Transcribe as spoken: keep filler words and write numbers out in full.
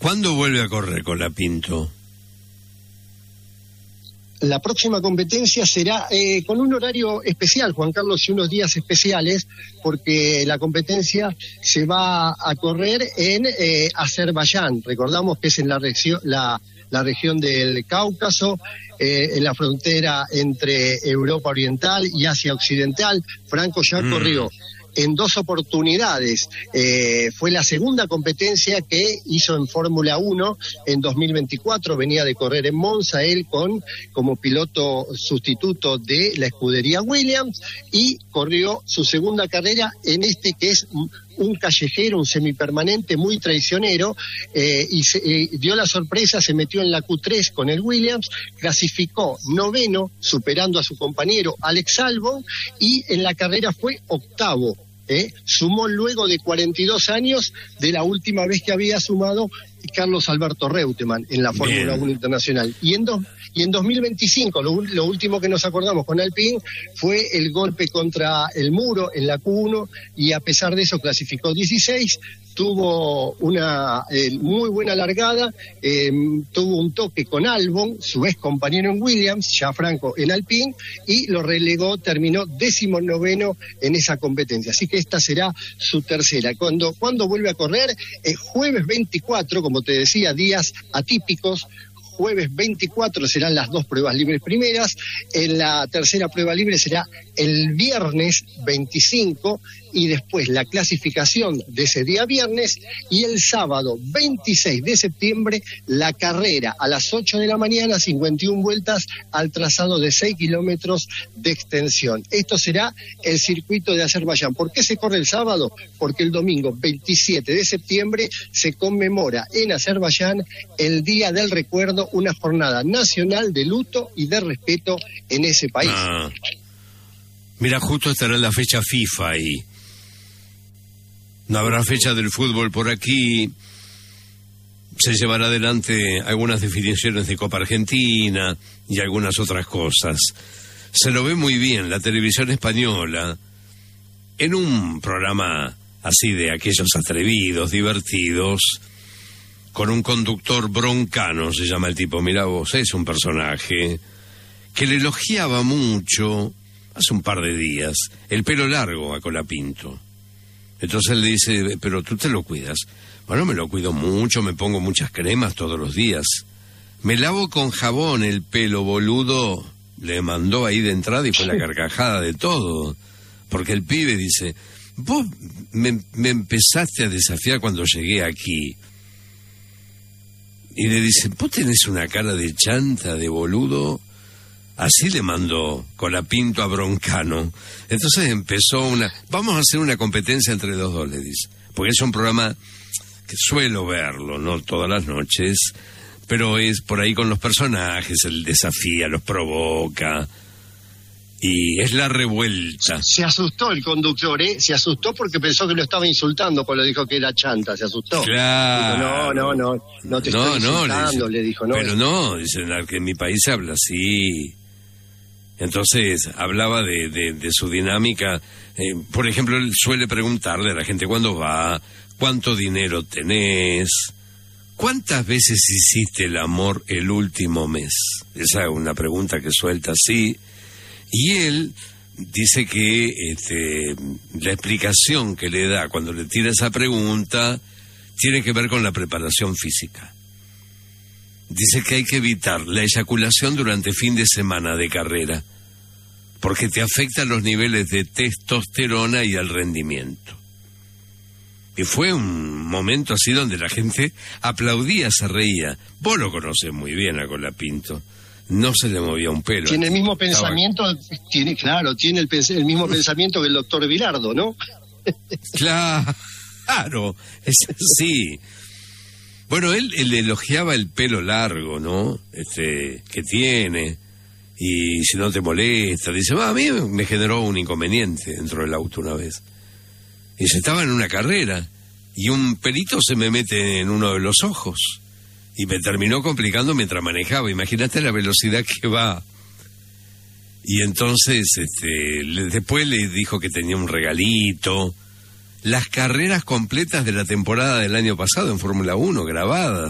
¿Cuándo vuelve a correr Colapinto? La próxima competencia será eh, con un horario especial, Juan Carlos, y unos días especiales, porque la competencia se va a correr en eh, Azerbaiyán. Recordamos que es en la región, la, la región del Cáucaso, eh, en la frontera entre Europa Oriental y Asia Occidental. Franco ya mm. corrió en dos oportunidades. Eh, fue la segunda competencia que hizo en Fórmula uno en dos mil veinticuatro, venía de correr en Monza, él con como piloto sustituto de la escudería Williams, y corrió su segunda carrera en este que es un callejero, un semipermanente muy traicionero, eh, y se, eh, dio la sorpresa, se metió en la Q tres con el Williams, clasificó noveno, superando a su compañero Alex Albon, y en la carrera fue octavo. ¿eh? Sumó luego de cuarenta y dos años de la última vez que había sumado Carlos Alberto Reutemann en la Fórmula uno Internacional. Y en, do, y en dos mil veinticinco, lo, lo último que nos acordamos con Alpine fue el golpe contra el muro en la Q uno, y a pesar de eso clasificó dieciséis, tuvo una eh, muy buena largada, eh, tuvo un toque con Albon, su ex compañero en Williams, ya Franco en Alpine, y lo relegó, terminó décimo noveno en esa competencia. Así que esta será su tercera. Cuando, cuando vuelve a correr, eh, jueves veinticuatro, como te decía, días atípicos. Jueves veinticuatro serán las dos pruebas libres primeras, en la tercera prueba libre será el viernes veinticinco, y después la clasificación de ese día viernes, y el sábado veintiséis de septiembre la carrera a las ocho de la mañana, cincuenta y una vueltas al trazado de seis kilómetros de extensión. Esto será el circuito de Azerbaiyán. ¿Por qué se corre el sábado? Porque el domingo veintisiete de septiembre se conmemora en Azerbaiyán el Día del Recuerdo, una jornada nacional de luto y de respeto en ese país. Ah, mira, justo estará la fecha FIFA ahí. No habrá fecha del fútbol por aquí. Se llevará adelante algunas definiciones de Copa Argentina y algunas otras cosas. Se lo ve muy bien la televisión española en un programa así de aquellos atrevidos, divertidos, con un conductor broncano, se llama el tipo. Mirá vos, es un personaje que le elogiaba mucho hace un par de días el pelo largo a Colapinto. Entonces él le dice, pero tú te lo cuidas. Bueno, me lo cuido mucho, me pongo muchas cremas todos los días. Me lavo con jabón el pelo, boludo. Le mandó ahí de entrada y fue la carcajada de todo. Porque el pibe dice, vos me, me empezaste a desafiar cuando llegué aquí. Y le dice, vos tenés una cara de chanta, de boludo. Así le mandó Colapinto a Broncano. Entonces empezó una... Vamos a hacer una competencia entre los dos, le dice. Porque es un programa que suelo verlo, no todas las noches, pero es por ahí con los personajes, el desafía, los provoca, y es la revuelta. Se asustó el conductor, ¿eh? Se asustó porque pensó que lo estaba insultando cuando dijo que era chanta, se asustó. Claro. Dijo, no, no, no, no te no, estoy no, insultando, le, dice, le dijo. No, pero no, dice, que en mi país se habla así. Entonces hablaba de, de, de su dinámica. Eh, por ejemplo, él suele preguntarle a la gente cuándo va, cuánto dinero tenés, cuántas veces hiciste el amor el último mes. Esa es una pregunta que suelta así. Y él dice que este, la explicación que le da cuando le tira esa pregunta tiene que ver con la preparación física. Dice que hay que evitar la eyaculación durante fin de semana de carrera, porque te afectan los niveles de testosterona y el rendimiento. Y fue un momento así donde la gente aplaudía, se reía. Vos lo conocés muy bien a Colapinto. No se le movía un pelo. Tiene el mismo pensamiento, Estaba... tiene, claro, tiene el, pens- el mismo pensamiento que el doctor Bilardo, ¿no? Claro, es, sí. Bueno, él, él elogiaba el pelo largo, ¿no? Este, que tiene, y si no te molesta, dice, va, a mí me generó un inconveniente dentro del auto una vez. Y se estaba en una carrera, y un pelito se me mete en uno de los ojos, y me terminó complicando mientras manejaba. Imagínate la velocidad que va. Y entonces, este, le, después le dijo que tenía un regalito. Las carreras completas de la temporada del año pasado en Fórmula uno grabadas.